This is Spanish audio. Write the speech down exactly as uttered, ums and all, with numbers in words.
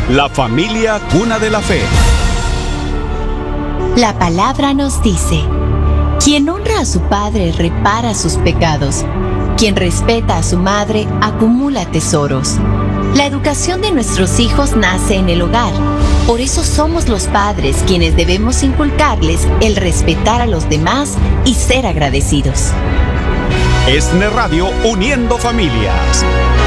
la familia Cuna de la Fe. La palabra nos dice: quien honra a su padre repara sus pecados. Quien respeta a su madre acumula tesoros. La educación de nuestros hijos nace en el hogar. Por eso somos los padres quienes debemos inculcarles el respetar a los demás y ser agradecidos. ESNE Radio, uniendo familias.